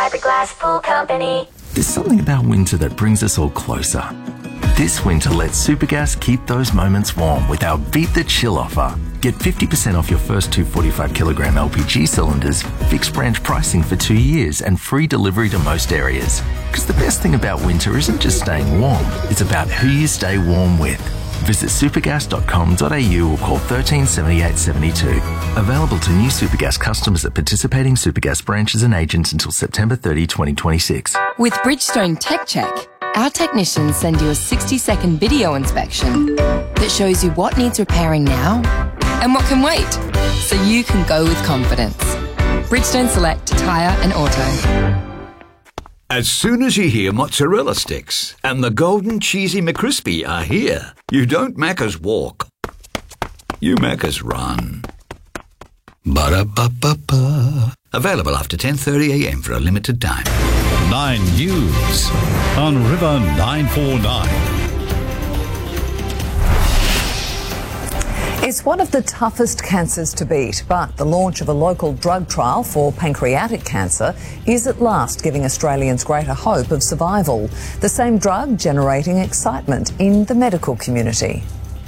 Fiberglass Pool Company. There's something about winter that brings us all closer. This winter, let Supergas keep those moments warm with our Beat the Chill offer. Get 50% off your first two 45-kilogram LPG cylinders, fixed branch pricing for 2 years, and free delivery to most areas. Because the best thing about winter isn't just staying warm, it's about who you stay warm with. Visit supergas.com.au or call 13 78 72. Available to new Supergas customers at participating Supergas branches and agents until September 30, 2026. With Bridgestone Tech Check, our technicians send you a 60-second video inspection that shows you what needs repairing now and what can wait, so you can go with confidence. Bridgestone Select Tyre and Auto. As soon as you hear mozzarella sticks and the golden cheesy McCrispy are here, you don't Macca's walk, you Macca's run. Ba-da-ba-ba-ba. Available after 10:30am for a limited time. 9 News on River 949. It's one of the toughest cancers to beat, but the launch of a local drug trial for pancreatic cancer is at last giving Australians greater hope of survival. The same drug generating excitement in the medical community.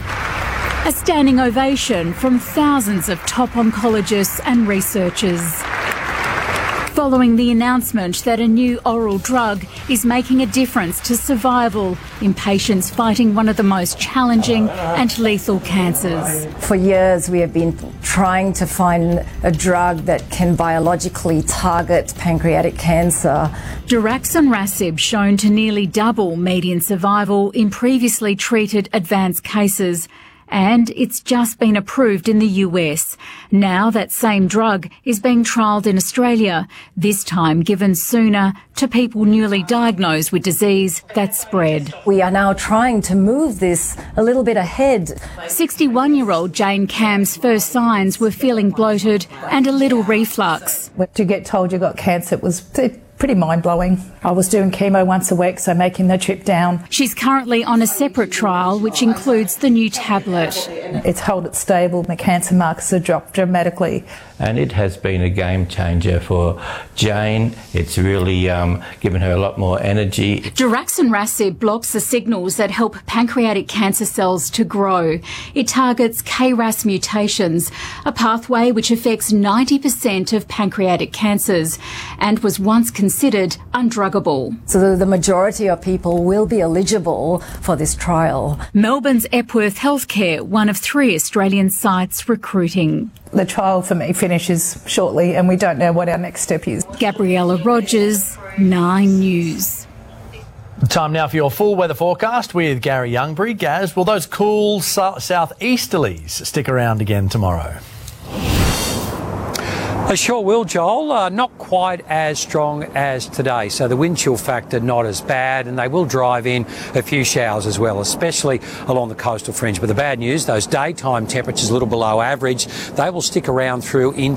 A standing ovation from thousands of top oncologists and researchers. Following the announcement that a new oral drug is making a difference to survival in patients fighting one of the most challenging and lethal cancers. For years we have been trying to find a drug that can biologically target pancreatic cancer. Daraxonrasib shown to nearly double median survival in previously treated advanced cases. And it's just been approved in the US. Now that same drug is being trialled in Australia, this time given sooner to people newly diagnosed with disease that spread. We are now trying to move this a little bit ahead. 61-year-old Jane Cam's first signs were feeling bloated and a little reflux. To get told you got cancer, it was pretty mind-blowing. I was doing chemo once a week, so making the trip down. She's currently on a separate trial, which includes the new tablet. It's held it stable. My cancer markers have dropped dramatically. And it has been a game changer for Jane. It's really given her a lot more energy. Daraxonrasib blocks the signals that help pancreatic cancer cells to grow. It targets KRAS mutations, a pathway which affects 90% of pancreatic cancers and was once considered undruggable. So the majority of people will be eligible for this trial. Melbourne's Epworth Healthcare, one of 3 Australian sites recruiting. The trial for me finishes shortly and we don't know what our next step is. Gabriella Rogers, 9 News. Time now for your full weather forecast with Gary Youngbury. Gaz, will those cool southeasterlies stick around again tomorrow? They sure will, Joel. Not quite as strong as today, so the wind chill factor not as bad, and they will drive in a few showers as well, especially along the coastal fringe. But the bad news, those daytime temperatures a little below average, they will stick around through into